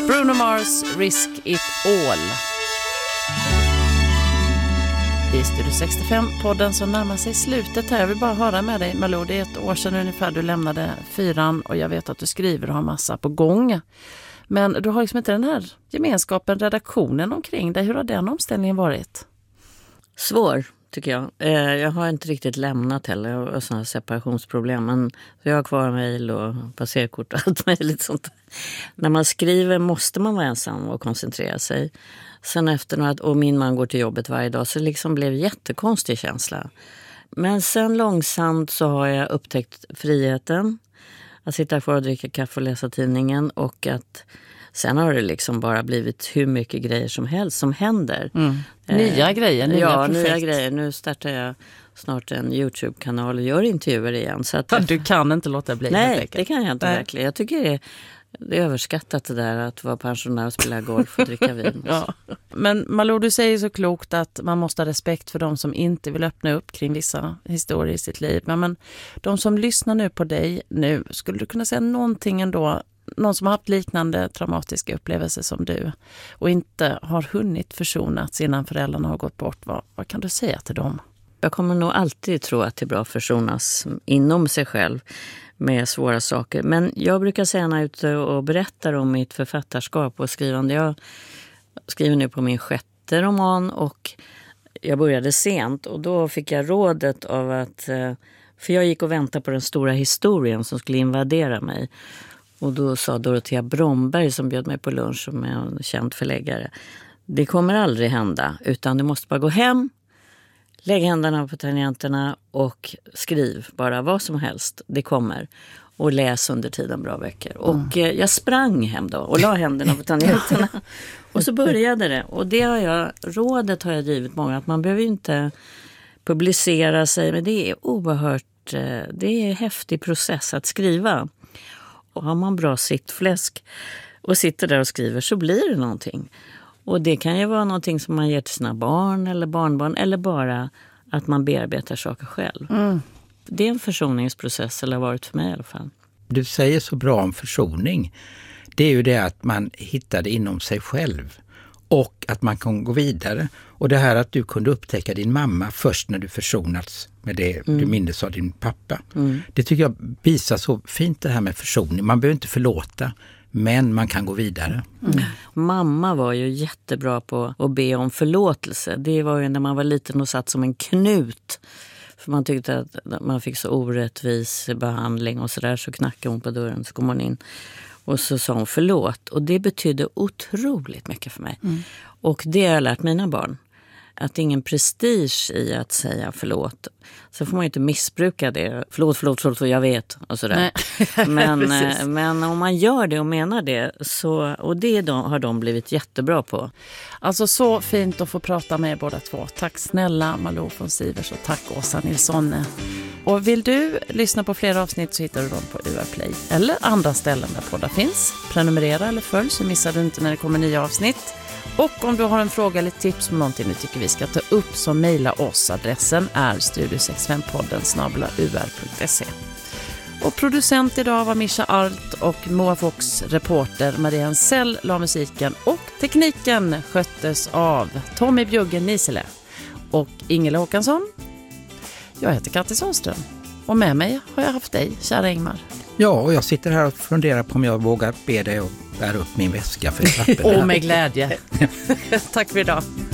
Bruno Mars, Risk It All. I Studio 65-podden som närmar sig slutet här. Jag vill bara höra med dig, Malou. Det är ett år sedan ungefär du lämnade Fyran och jag vet att du skriver och har massa på gång. Men du har liksom inte den här gemenskapen, redaktionen omkring dig. Hur har den omställningen varit? Svår, tycker jag. Jag har inte riktigt lämnat heller. Jag har sådana separationsproblem. Men jag har kvar mejl och passerkort och allt möjligt sånt. När man skriver måste man vara ensam och koncentrera sig. Sen efter några, och min man går till jobbet varje dag, så det liksom blev jättekonstig känsla. Men sen långsamt så har jag upptäckt friheten. Att sitta kvar och dricka kaffe och läsa tidningen. Och att sen har det liksom bara blivit hur mycket grejer som helst som händer. Nya grejer, nya projekt. Nya grejer. Nu startar jag snart en YouTube-kanal och gör intervjuer igen. Så att, du kan inte låta bli. Nej, det kan jag inte verkligen. Jag tycker det är överskattat det där att vara pensionär och spela golf och dricka vin. Ja. Men Malou, du säger så klokt att man måste ha respekt för de som inte vill öppna upp kring vissa historier i sitt liv. Men de som lyssnar nu på dig nu, skulle du kunna säga någonting ändå, någon som har haft liknande traumatiska upplevelser som du och inte har hunnit försonats innan föräldrarna har gått bort, vad kan du säga till dem? Jag kommer nog alltid tro att det är bra att försonas inom sig själv med svåra saker. Men jag brukar säga när jag är ute och berättar om mitt författarskap och skrivande. Jag skriver nu på min 6:e roman och jag började sent. Och då fick jag rådet av att, för jag gick och väntade på den stora historien som skulle invadera mig. Och då sa Dorothea Bromberg som bjöd mig på lunch som är en känd förläggare. Det kommer aldrig hända utan du måste bara gå hem. Lägg händerna på tangenterna och skriv bara vad som helst. Det kommer. Och läs under tiden bra böcker. Och jag sprang hem då och la händerna på tangenterna. Och så började det. Och rådet har jag givit många. Att man behöver inte publicera sig. Men det är oerhört, det är en häftig process att skriva. Och har man bra sittfläsk och sitter där och skriver så blir det någonting. Och det kan ju vara någonting som man ger till sina barn eller barnbarn eller bara att man bearbetar saker själv. Det är en försoningsprocess, eller har varit för mig i alla fall. Du säger så bra om försoning. Det är ju det att man hittar det inom sig själv och att man kan gå vidare. Och det här att du kunde upptäcka din mamma först när du försonats med det du minns av din pappa. Det tycker jag visar så fint det här med försoning. Man behöver inte förlåta. Men man kan gå vidare. Mamma var ju jättebra på att be om förlåtelse. Det var ju när man var liten och satt som en knut. För man tyckte att man fick så orättvis behandling och sådär. Så knackade hon på dörren, så kom hon in. Och så sa hon förlåt. Och det betydde otroligt mycket för mig. Och det har jag lärt mina barn. Att det är ingen prestige i att säga förlåt. Så får man ju inte missbruka det. Förlåt, jag vet. Och sådär. Men om man gör det och menar det. Så, och det har de blivit jättebra på. Alltså så fint att få prata med er båda två. Tack snälla Malou von Sivers och tack Åsa Nilsson. Och vill du lyssna på fler avsnitt så hittar du dem på UR Play. Eller andra ställen där poddar finns. Prenumerera eller följ så missar du inte när det kommer nya avsnitt. Och om du har en fråga eller tips om någonting du tycker vi ska ta upp så mejla oss. Adressen är studio65podden@ur.se. Och producent idag var Mischa Arlt och Moa Fox reporter Maria Hensell la musiken och tekniken sköttes av Tommy Bjuggen Nisele och Ingela Håkansson. Jag heter Katja Sundström och med mig har jag haft dig, kära Ingmar. Ja, och jag sitter här och funderar på om jag vågar be dig att bära upp min väska för trappen. Med glädje. Tack för idag.